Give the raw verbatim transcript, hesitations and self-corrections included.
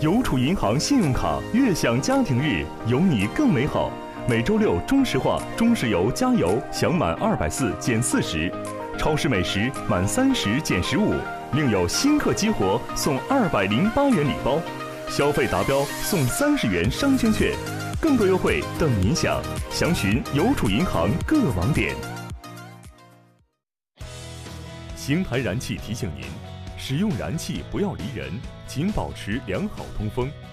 邮储银行信用卡悦享家庭日，有你更美好。每周六中石化、中石油加油享满二百四减四十，超市美食满三十减十五，另有新客激活送二百零八元礼包，消费达标送三十元商圈券，更多优惠等您享。详询邮储银行各网点。邢台燃气提醒您，使用燃气不要离人，请保持良好通风。